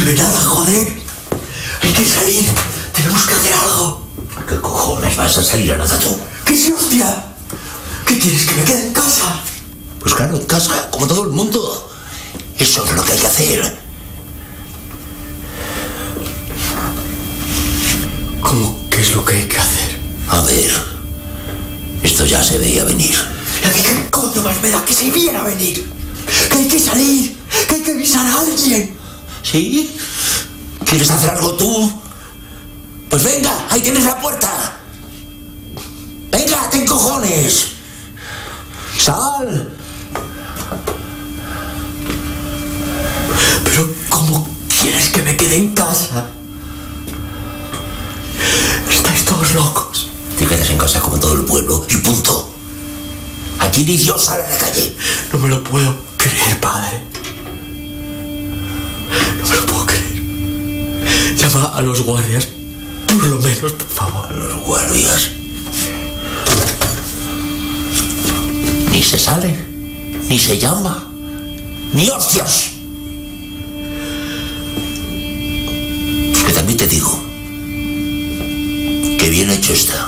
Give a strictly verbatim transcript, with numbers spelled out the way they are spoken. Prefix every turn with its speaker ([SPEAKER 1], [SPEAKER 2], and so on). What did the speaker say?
[SPEAKER 1] resuelve nada, joder. Hay que salir. Tenemos que hacer algo.
[SPEAKER 2] ¿Qué cojones vas a salir a nada tú?
[SPEAKER 1] ¿Qué sí, hostia? ¿Qué quieres, que me quede en casa?
[SPEAKER 2] Pues claro, en casa, como todo el mundo. Eso es lo que hay que hacer.
[SPEAKER 1] ¿Cómo? ¿Qué es lo que hay que hacer?
[SPEAKER 2] A ver, esto ya se veía venir.
[SPEAKER 1] ¿Y a mí qué coño más me da que se viera a venir? Que hay que salir, que hay que avisar a alguien.
[SPEAKER 2] ¿Sí? ¿Quieres hacer algo tú? Pues venga, ahí tienes la puerta. Venga, ten cojones. Sal.
[SPEAKER 1] Pero ¿cómo quieres que me quede en casa? Estáis todos locos.
[SPEAKER 2] Te quedas en casa como todo el pueblo y punto. Aquí ni Dios sale a la calle.
[SPEAKER 1] No me lo puedo creer, padre. No me lo puedo creer. Llama a los guardias, por lo menos, por favor.
[SPEAKER 2] A los guardias. Ni se sale, ni se llama, ni hostias. Que también te digo que bien hecho está.